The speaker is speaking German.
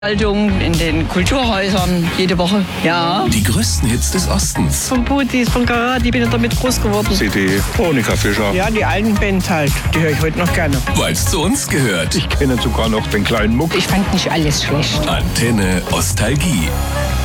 In den Kulturhäusern jede Woche, ja. Die größten Hits des Ostens. Von Putis, von Karat, ich bin damit groß geworden. CD, Monika Fischer. Ja, die alten Bands halt, die höre ich heute noch gerne. Weil's zu uns gehört. Ich kenne sogar noch den kleinen Muck. Ich fand nicht alles schlecht. Antenne Ostalgie.